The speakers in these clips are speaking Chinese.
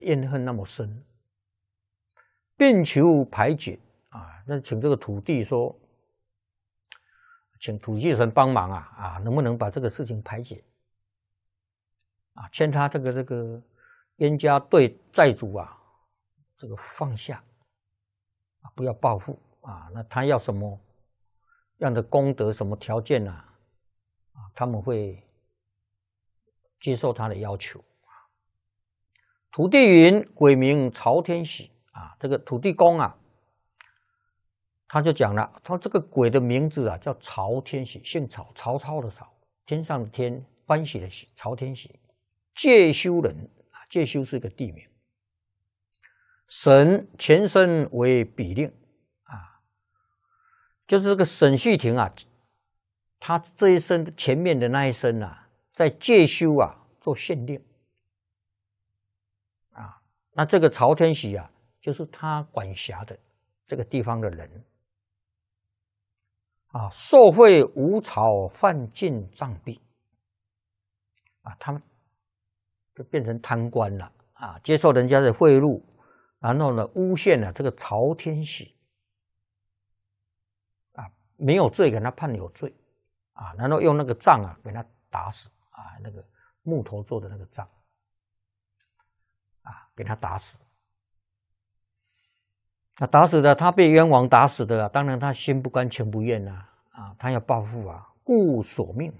怨恨那么深，并求排解啊。那请这个土地说，请土地神帮忙能不能把这个事情排解啊？劝他这个冤家对债主这个放下不要报复那他要什么样的功德，什么条件他们会接受他的要求。土地云：鬼名曹天喜这个土地公他就讲了，他这个鬼的名字叫曹天喜，姓曹，曹操的曹，天上的天，欢喜的喜，曹天喜，介休人介休是一个地名。沈前身为比令就是这个沈旭亭他这一生前面的那一生在介休做县令那这个曹天喜就是他管辖的这个地方的人受贿无草犯尽杖毙他们就变成贪官了接受人家的贿赂，然后呢诬陷了这个曹天喜没有罪给他判有罪然后用那个杖给他打死那个木头做的那个杖给他打死。打死的他被冤枉打死的当然他心不甘情不愿他要报复故索命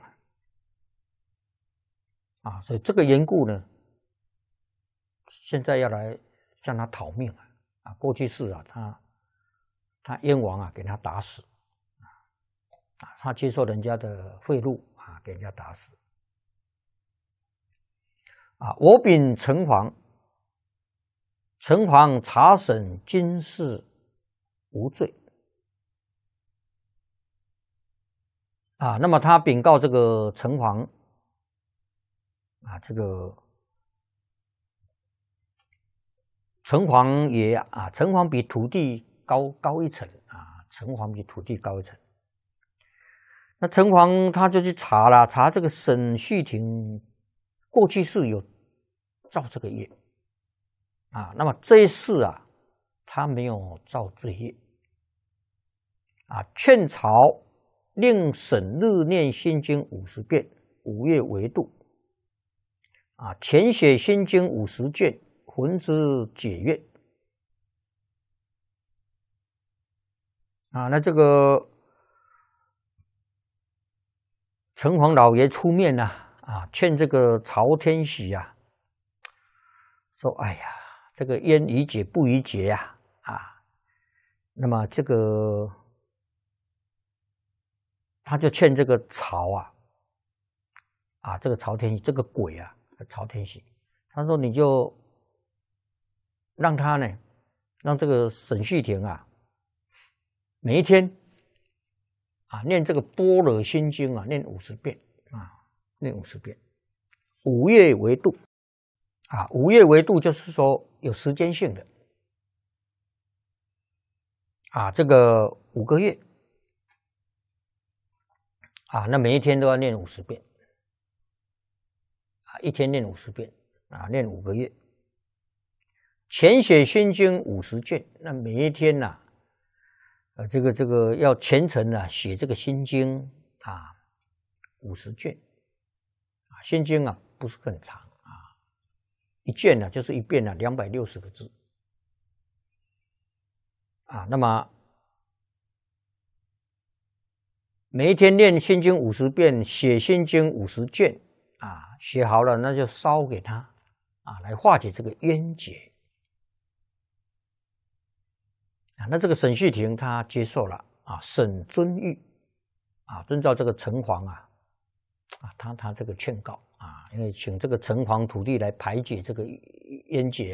所以这个缘故呢，现在要来向他讨命过去是他冤枉给他打死他接受人家的贿赂给人家打死我禀城隍，城隍查审今事无罪那么他禀告这个城隍这个城隍爷城隍比土地高一层城隍比土地高一层。那城隍他就去查这个沈旭亭过去是有造这个业那么这一世他没有造罪业劝朝令沈日念心经50遍，5月为度前写心经50卷，魂之解怨那这个城隍老爷出面劝这个曹天喜说哎呀，这个冤宜解不宜结那么这个他就劝这个曹这个曹天喜这个鬼曹天喜，他说你就让他呢，让这个沈旭亭每一天念这个般若心经念50遍念50遍，5月为度5月为度就是说有时间性的这个5个月那每一天都要念50遍一天念50遍念5个月。前写心经50卷，那每一天这个要虔诚写这个心经50卷心经不是很长一卷就是一遍260个字那么每一天念心经50遍，写心经50卷写好了那就烧给他来化解这个冤结那这个沈旭亭他接受了沈遵谕遵照这个城隍他这个劝告因为请这个城隍土地来排解这个冤结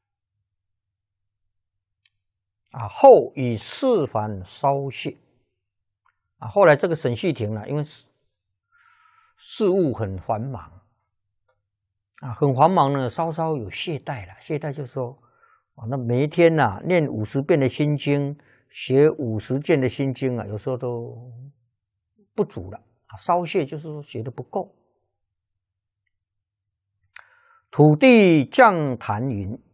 后以事凡稍懈后来这个沈旭亭因为事务很繁忙很繁忙呢，稍稍有懈怠了。懈怠就是说那每一天念50遍的心经，写50卷的心经有时候都不足了稍懈就是说写的不够。土地降坛云：